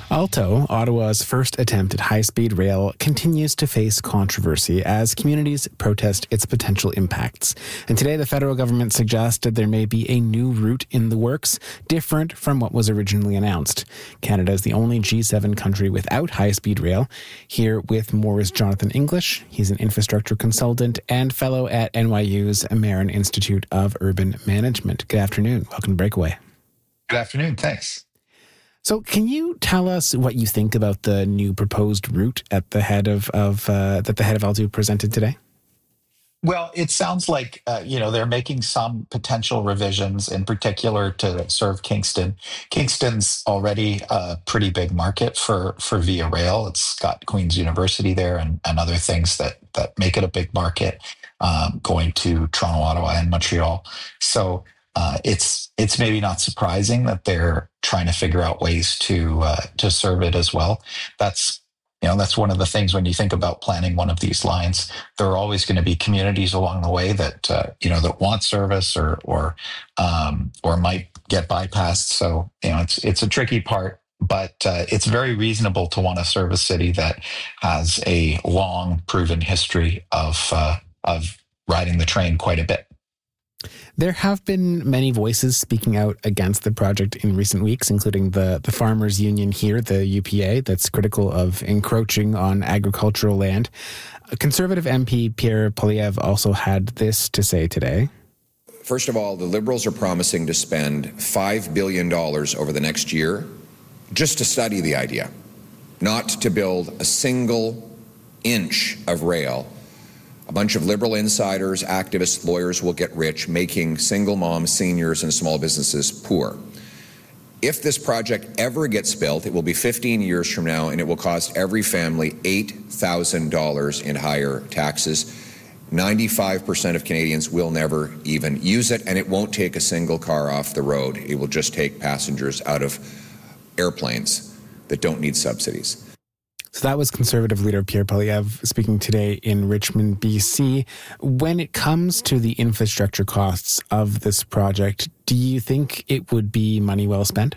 Alto, Ottawa's first attempt at high-speed rail, continues to face controversy as communities protest its potential impacts. And today, the federal government suggested there may be a new route in the works, different from what was originally announced. Canada is the only G7 country without high-speed rail. Here with more is Jonathan English. He's an infrastructure consultant and fellow at NYU's Marin Institute of Urban Management. Good afternoon. Welcome to Breakaway. Good afternoon. Thanks. So can you tell us what you think about the new proposed route at the head of that the head of Alto presented today? Well, it sounds like, they're making some potential revisions, in particular to serve Kingston. Kingston's already a pretty big market for Via Rail. It's got Queen's University there and other things that make it a big market, going to Toronto, Ottawa, and Montreal. So it's maybe not surprising that they're trying to figure out ways to serve it as well. That's one of the things when you think about planning one of these lines. There are always going to be communities along the way that that want service or might get bypassed. So it's a tricky part, but it's very reasonable to want to serve a city that has a long proven history of riding the train quite a bit. There have been many voices speaking out against the project in recent weeks, including the farmers' union here, the UPA, that's critical of encroaching on agricultural land. Conservative MP Pierre Poilievre also had this to say today. First of all, the Liberals are promising to spend $5 billion over the next year just to study the idea, not to build a single inch of rail. A bunch of Liberal insiders, activists, lawyers will get rich, making single moms, seniors, and small businesses poor. If this project ever gets built, it will be 15 years from now, and it will cost every family $8,000 in higher taxes. 95% of Canadians will never even use it, and it won't take a single car off the road. It will just take passengers out of airplanes that don't need subsidies. So that was Conservative leader Pierre Poilievre speaking today in Richmond, BC. When it comes to the infrastructure costs of this project, do you think it would be money well spent?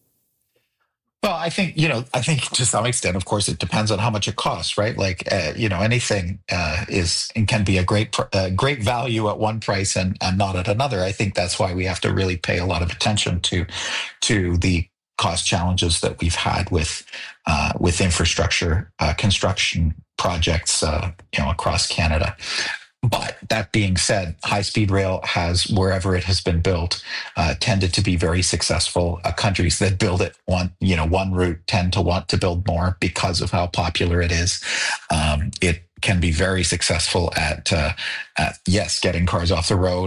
Well, I think to some extent, of course, it depends on how much it costs, right? Like, anything is and can be a great value at one price and not at another. I think that's why we have to really pay a lot of attention to the cost challenges that we've had with infrastructure construction projects, across Canada. But that being said, high-speed rail has, wherever it has been built, tended to be very successful. Countries that build it one route tend to want to build more because of how popular it is. It can be very successful at getting cars off the road.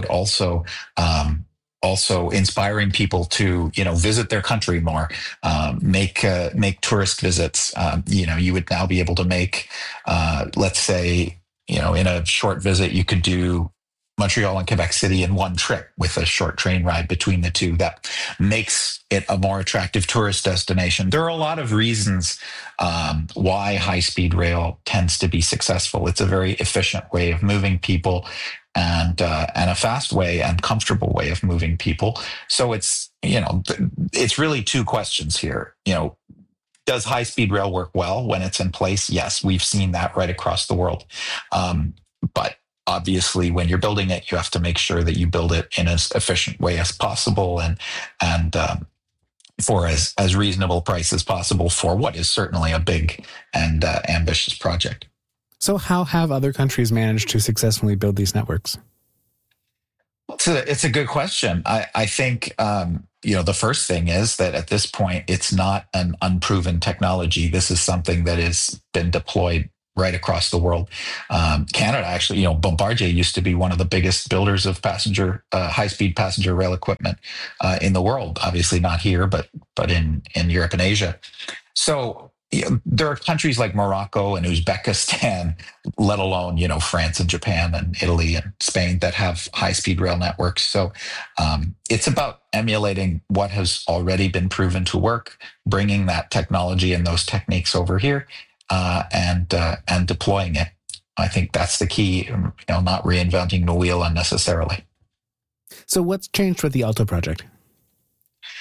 Also inspiring people to, visit their country more, make tourist visits. You would now be able to make, let's say, in a short visit, you could do Montreal and Quebec City in one trip with a short train ride between the two. That makes it a more attractive tourist destination. There are a lot of reasons why high-speed rail tends to be successful. It's a very efficient way of moving people and a fast way and comfortable way of moving people. So it's really two questions here. Does high-speed rail work well when it's in place? Yes, we've seen that right across the world. But obviously, when you're building it, you have to make sure that you build it in as efficient way as possible and for as reasonable price as possible for what is certainly a big and ambitious project. So how have other countries managed to successfully build these networks? It's a good question. I think, the first thing is that at this point, it's not an unproven technology. This is something that has been deployed right across the world. Canada, actually, Bombardier used to be one of the biggest builders of high-speed passenger rail equipment in the world. Obviously not here, but in Europe and Asia. So there are countries like Morocco and Uzbekistan, let alone, France and Japan and Italy and Spain that have high-speed rail networks. So it's about emulating what has already been proven to work, bringing that technology and those techniques over here, and deploying it. I think that's the key, not reinventing the wheel unnecessarily. So what's changed with the Alto project?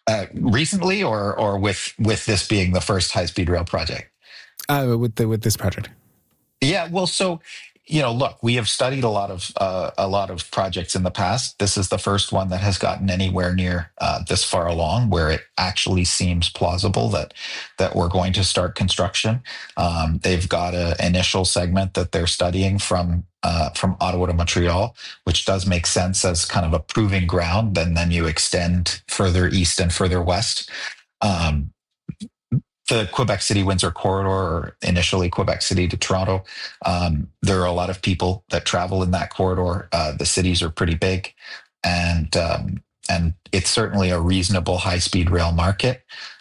Recently, or with this being the first high-speed rail project? With this project. Yeah, well, so look, we have studied a lot of projects in the past. This is the first one that has gotten anywhere near this far along, where it actually seems plausible that we're going to start construction. They've got an initial segment that they're studying from Ottawa to Montreal, which does make sense as kind of a proving ground. Then you extend further east and further west. The Quebec City-Windsor corridor, or initially Quebec City to Toronto, there are a lot of people that travel in that corridor. The cities are pretty big, and it's certainly a reasonable high-speed rail market.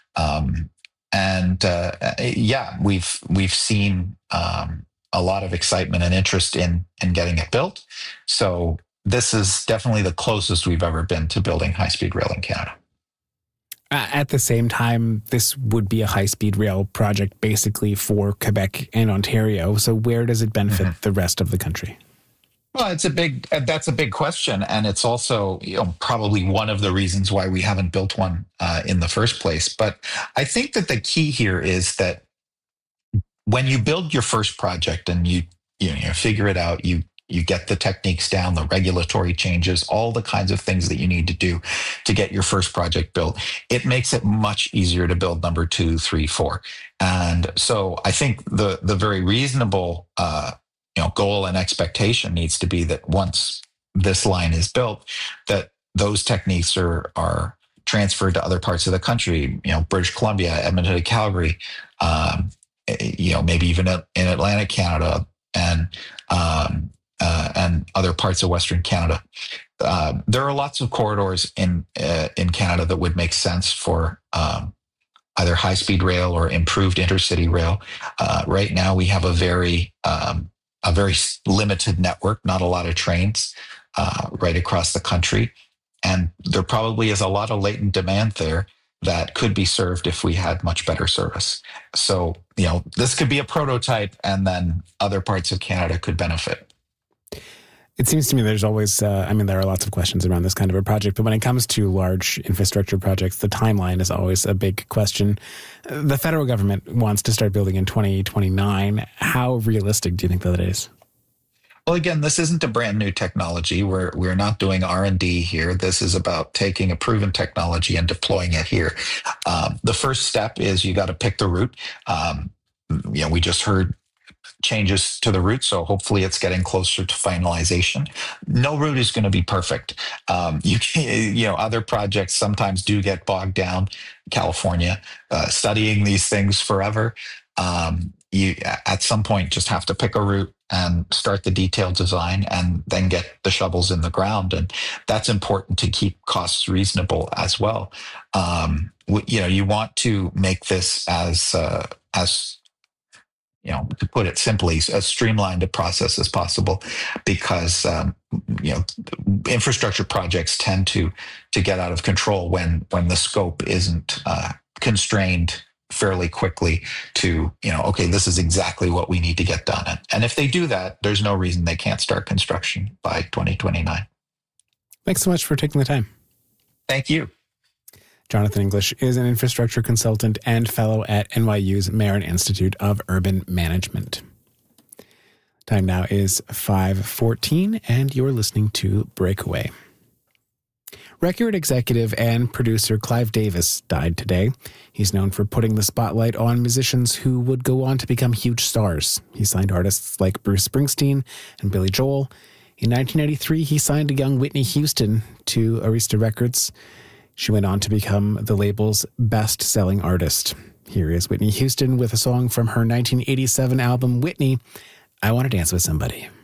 Yeah, we've seen a lot of excitement and interest in getting it built. So this is definitely the closest we've ever been to building high-speed rail in Canada. At the same time, this would be a high-speed rail project basically for Quebec and Ontario. So where does it benefit the rest of the country? Well, that's a big question. And it's also probably one of the reasons why we haven't built one in the first place. But I think that the key here is that when you build your first project and you figure it out, you get the techniques down, the regulatory changes, all the kinds of things that you need to do to get your first project built. It makes it much easier to build number 2, 3, 4. And so I think the very reasonable goal and expectation needs to be that once this line is built, that those techniques are transferred to other parts of the country, British Columbia, Edmonton, Calgary, maybe even in Atlantic Canada, and other parts of Western Canada. There are lots of corridors in Canada that would make sense for either high-speed rail or improved intercity rail. Right now, we have a very limited network, not a lot of trains right across the country, and there probably is a lot of latent demand there that could be served if we had much better service. So, this could be a prototype, and then other parts of Canada could benefit. It seems to me there's always, there are lots of questions around this kind of a project, but when it comes to large infrastructure projects, the timeline is always a big question. The federal government wants to start building in 2029. How realistic do you think that is? Well, again, this isn't a brand new technology. We're not doing R&D here. This is about taking a proven technology and deploying it here. The first step is you got to pick the route. We just heard changes to the route, so hopefully it's getting closer to finalization. No route is going to be perfect. Other projects sometimes do get bogged down. California, studying these things forever. You at some point just have to pick a route and start the detailed design, and then get the shovels in the ground, and that's important to keep costs reasonable as well. You want to make this as to put it simply, as streamlined a process as possible, because infrastructure projects tend to get out of control when the scope isn't constrained fairly quickly to okay, this is exactly what we need to get done. And if they do that, there's no reason they can't start construction by 2029. Thanks so much for taking the time. Thank you. Jonathan English is an infrastructure consultant and fellow at NYU's Marin Institute of Urban Management. Time now is 5:14, and you're listening to Breakaway. Record executive and producer Clive Davis died today. He's known for putting the spotlight on musicians who would go on to become huge stars. He signed artists like Bruce Springsteen and Billy Joel. In 1983, he signed a young Whitney Houston to Arista Records. She went on to become the label's best-selling artist. Here is Whitney Houston with a song from her 1987 album, Whitney, I Want to Dance with Somebody.